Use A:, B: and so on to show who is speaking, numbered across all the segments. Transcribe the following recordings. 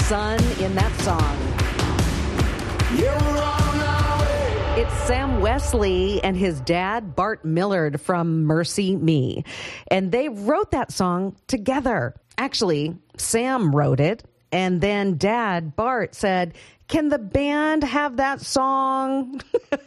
A: son in that song. It's Sam Wesley and his dad, Bart Millard, from Mercy Me. And they wrote that song together. Actually, Sam wrote it, and then Dad, Bart, said, "Can the band have that song?"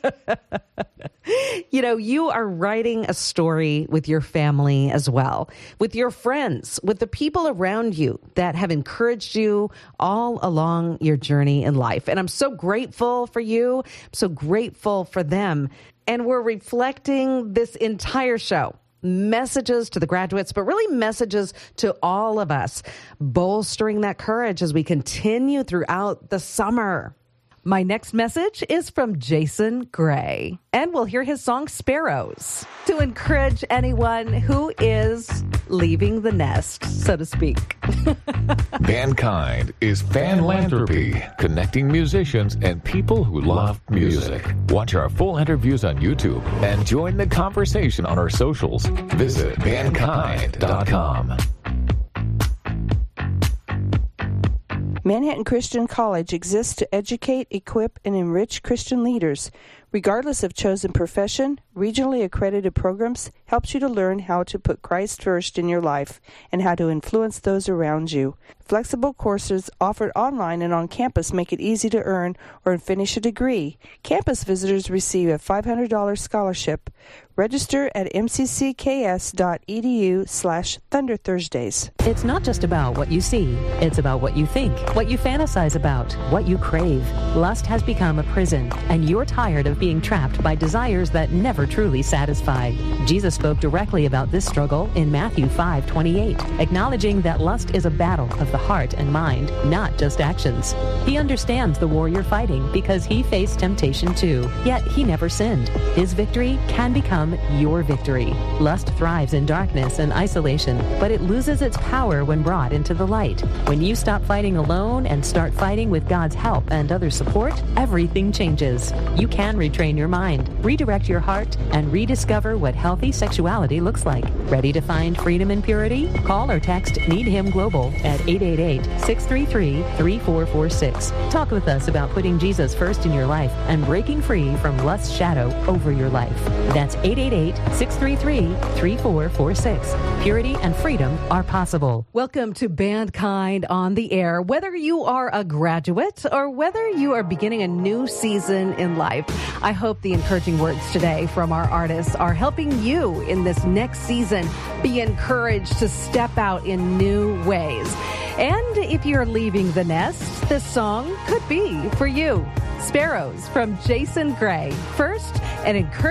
A: You know, you are writing a story with your family as well, with your friends, with the people around you that have encouraged you all along your journey in life. And I'm so grateful for you. I'm so grateful for them. And we're reflecting this entire show. Messages to the graduates, but really messages to all of us, bolstering that courage as we continue throughout the summer. My next message is from Jason Gray, and we'll hear his song Sparrows to encourage anyone who is leaving the nest, so to speak.
B: Mankind is Fanlanthropy, connecting musicians and people who love music. Watch our full interviews on YouTube and join the conversation on our socials. Visit mankind.com.
C: Manhattan Christian College exists to educate, equip, and enrich Christian leaders. Regardless of chosen profession, regionally accredited programs helps you to learn how to put Christ first in your life and how to influence those around you. Flexible courses offered online and on campus make it easy to earn or finish a degree. Campus visitors receive a $500 scholarship. Register at mccs.edu/Thunder Thursdays.
D: It's not just about what you see. It's about what you think, what you fantasize about, what you crave. Lust has become a prison, and you're tired of being trapped by desires that never truly satisfy. Jesus spoke directly about this struggle in Matthew 5:28, acknowledging that lust is a battle of the heart and mind, not just actions. He understands the war you're fighting because he faced temptation too, yet he never sinned. His victory can become your victory. Lust thrives in darkness and isolation, but it loses its power when brought into the light. When you stop fighting alone and start fighting with God's help and other support, everything changes. You can retrain your mind, redirect your heart, and rediscover what healthy sexuality looks like. Ready to find freedom and purity? Call or text Need Him Global at 888-633-3446. Talk with us about putting Jesus first in your life and breaking free from lust's shadow over your life. That's 888-633-3446. Purity and freedom are possible.
A: Welcome to Bandkind on the Air. Whether you are a graduate or whether you are beginning a new season in life, I hope the encouraging words today from our artists are helping you in this next season be encouraged to step out in new ways. And if you're leaving the nest, this song could be for you. Sparrows from Jason Gray. First, an encouraging